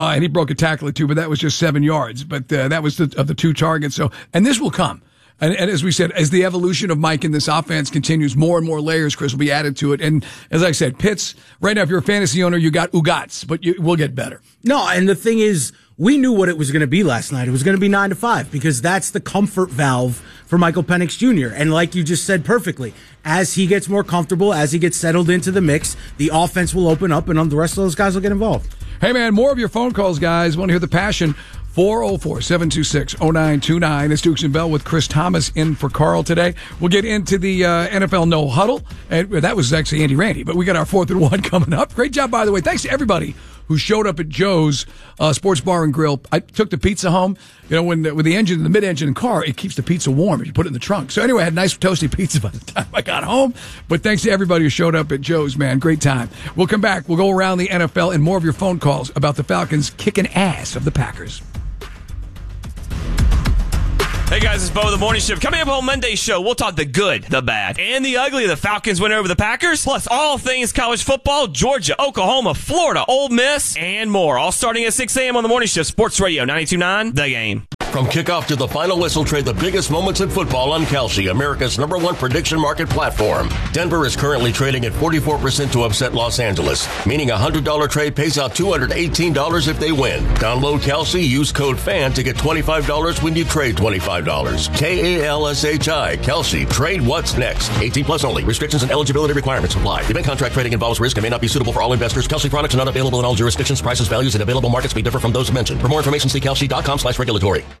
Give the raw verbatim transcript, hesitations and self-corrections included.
Uh, and he broke a tackle or two, but that was just seven yards. But uh, that was the, of the two targets. So, and this will come. And, and as we said, as the evolution of Mike in this offense continues, more and more layers, Chris, will be added to it. And as I said, Pitts, right now, if you're a fantasy owner, you got Ugats, but you, we'll get better. No, and the thing is, we knew what it was going to be last night. It was going to be nine to five because that's the comfort valve for Michael Penix Junior And like you just said perfectly, as he gets more comfortable, as he gets settled into the mix, the offense will open up and the rest of those guys will get involved. Hey, man, more of your phone calls, guys. Want to hear the passion? four oh four, seven two six, oh nine two nine. It's Dukes and Bell with Chris Thomas in for Carl today. We'll get into the uh, N F L No Huddle. And that was actually Andy Randy, but we got our fourth and one coming up. Great job, by the way. Thanks to everybody who showed up at Joe's uh, Sports Bar and Grill. I took the pizza home. You know, when the, with the engine, the mid-engine car, it keeps the pizza warm if you put it in the trunk. So anyway, I had nice toasty pizza by the time I got home. But thanks to everybody who showed up at Joe's, man. Great time. We'll come back. We'll go around the N F L and more of your phone calls about the Falcons kicking ass of the Packers. Hey guys, it's Bo with the Morning Shift. Coming up on Monday's show, we'll talk the good, the bad, and the ugly. The Falcons win over the Packers, plus all things college football, Georgia, Oklahoma, Florida, Ole Miss, and more. All starting at six a.m. on the Morning Shift. Sports Radio ninety-two point nine, The Game. From kickoff to the final whistle, trade the biggest moments in football on Kalshi, America's number one prediction market platform. Denver is currently trading at forty-four percent to upset Los Angeles, meaning a one hundred dollars trade pays out two hundred eighteen dollars if they win. Download Kalshi, use code FAN to get twenty-five dollars when you trade twenty-five dollars. K A L S H I, Kalshi. Trade what's next. eighteen plus only. Restrictions and eligibility requirements apply. Event contract trading involves risk and may not be suitable for all investors. Kalshi products are not available in all jurisdictions. Prices, values, and available markets may differ from those mentioned. For more information, see Kalshi dot com slash regulatory.